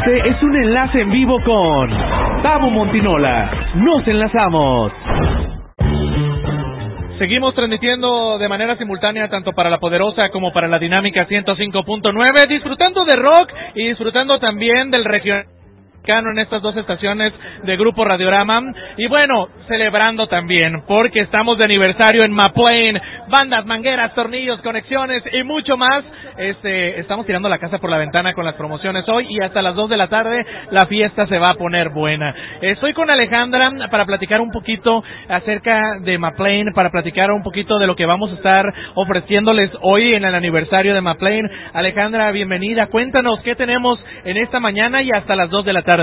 Este es un enlace en vivo con Tabo Montinola. Nos enlazamos. Seguimos transmitiendo de manera simultánea tanto para La Poderosa como para la Dinámica 105.9, disfrutando de rock y disfrutando también del regional en estas dos estaciones de Grupo Radiorama. Y bueno, celebrando también, porque estamos de aniversario en McLean, bandas, mangueras, tornillos, conexiones y mucho más. Estamos tirando la casa por la ventana con las promociones hoy y hasta las 2 de la tarde la fiesta se va a poner buena. Estoy con Alejandra para platicar un poquito acerca de McLean, para platicar un poquito de lo que vamos a estar ofreciéndoles hoy en el aniversario de McLean. Alejandra, bienvenida. Cuéntanos qué tenemos en esta mañana y hasta las 2 de la tarde.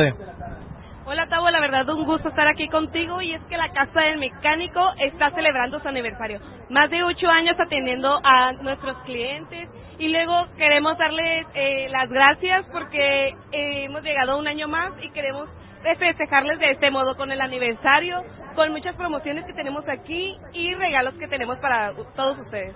Hola Tabo, la verdad un gusto estar aquí contigo, y es que la Casa del Mecánico está celebrando su aniversario, más de 8 años atendiendo a nuestros clientes, y luego queremos darles las gracias porque hemos llegado a un año más y queremos festejarles de este modo con el aniversario, con muchas promociones que tenemos aquí y regalos que tenemos para todos ustedes.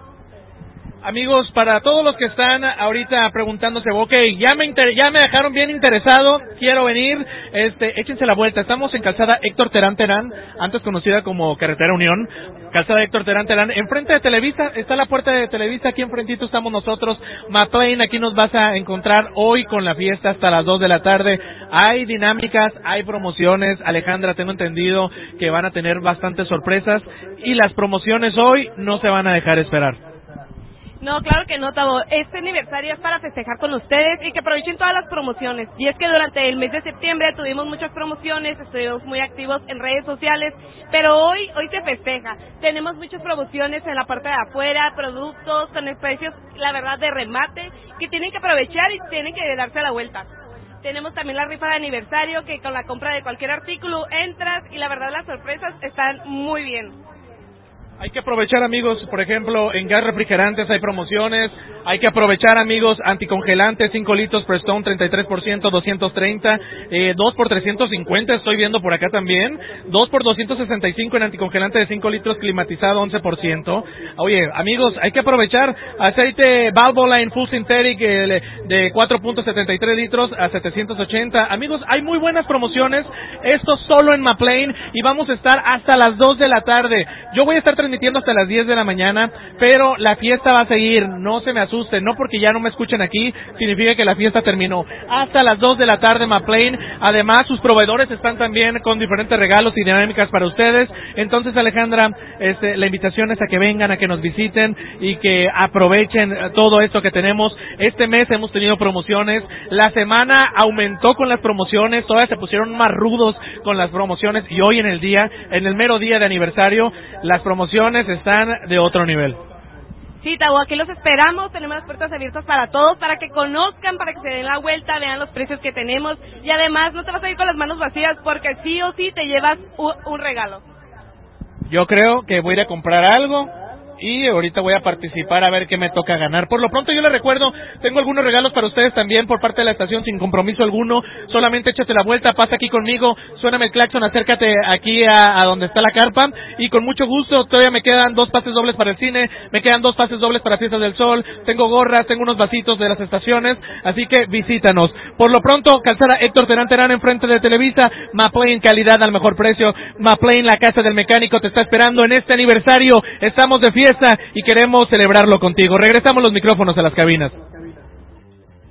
Amigos, para todos los que están ahorita preguntándose, ok, ya me dejaron bien interesado, quiero venir, échense la vuelta. Estamos en Calzada Héctor Terán Terán, antes conocida como Carretera Unión, Calzada Héctor Terán Terán, enfrente de Televisa, está la puerta de Televisa, aquí enfrentito estamos nosotros, McLean, aquí nos vas a encontrar hoy con la fiesta hasta las 2 de la tarde. Hay dinámicas, hay promociones, Alejandra, tengo entendido que van a tener bastantes sorpresas, y las promociones hoy no se van a dejar esperar. No, claro que no, Tabo. Este aniversario es para festejar con ustedes y que aprovechen todas las promociones. Y es que durante el mes de septiembre tuvimos muchas promociones, estuvimos muy activos en redes sociales, pero hoy se festeja. Tenemos muchas promociones en la parte de afuera, productos con precios, la verdad, de remate, que tienen que aprovechar y tienen que darse la vuelta. Tenemos también la rifa de aniversario, que con la compra de cualquier artículo entras, y la verdad las sorpresas están muy bien. Hay que aprovechar, amigos, por ejemplo, en gas refrigerantes hay promociones. Hay que aprovechar, amigos, anticongelantes, 5 litros Prestone, 33%, 230, 2 por 350, estoy viendo por acá también, 2 por 265 en anticongelante de 5 litros climatizado, 11%. Oye, amigos, hay que aprovechar aceite Valvoline Full Synthetic de 4.73 litros a 780. Amigos, hay muy buenas promociones, esto solo en McLean, y vamos a estar hasta las 2 de la tarde. Yo voy a estar transmitiendo hasta las 10 de la mañana, pero la fiesta va a seguir, no se me asusten, no porque ya no me escuchen aquí, significa que la fiesta terminó. Hasta las 2 de la tarde, McLean. Además, sus proveedores están también con diferentes regalos y dinámicas para ustedes. Entonces, Alejandra, la invitación es a que vengan, a que nos visiten y que aprovechen todo esto que tenemos. Este mes hemos tenido promociones, la semana aumentó con las promociones, todavía se pusieron más rudos con las promociones, y hoy en el mero día de aniversario, las promociones están de otro nivel. Sí, Tabo, aquí los esperamos, tenemos las puertas abiertas para todos, para que conozcan, para que se den la vuelta, vean los precios que tenemos, y además no te vas a ir con las manos vacías, porque sí o sí te llevas un regalo. Yo creo que voy a ir a comprar algo y ahorita voy a participar a ver qué me toca ganar. Por lo pronto yo les recuerdo, tengo algunos regalos para ustedes también por parte de la estación sin compromiso alguno, solamente échate la vuelta, pasa aquí conmigo, suéname el claxon, acércate aquí a donde está la carpa, y con mucho gusto. Todavía me quedan 2 pases dobles para el cine, me quedan 2 pases dobles para Fiestas del Sol, tengo gorras, tengo unos vasitos de las estaciones, así que visítanos. Por lo pronto, Calzada Héctor Terán Terán enfrente de Televisa, McLean, calidad al mejor precio. McLean, la Casa del Mecánico, te está esperando en este aniversario. Estamos de fiesta y queremos celebrarlo contigo. Regresamos los micrófonos a las cabinas.